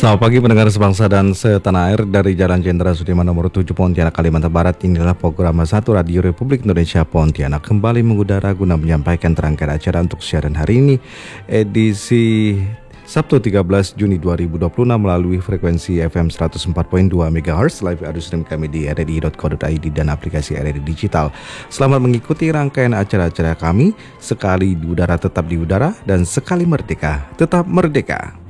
Selamat pagi pendengar sebangsa dan setanah air dari Jalan Jenderal Sudirman nomor 7 Pontianak, Kalimantan Barat. Inilah program 1 Radio Republik Indonesia Pontianak kembali mengudara guna menyampaikan rangkaian acara untuk siaran hari ini, edisi Sabtu 13 Juni 2026 melalui frekuensi FM 104.2 MHz live audio stream kami di rri.co.id dan aplikasi RRI Digital. Selamat mengikuti rangkaian acara-acara kami, sekali di udara tetap di udara dan sekali merdeka tetap merdeka.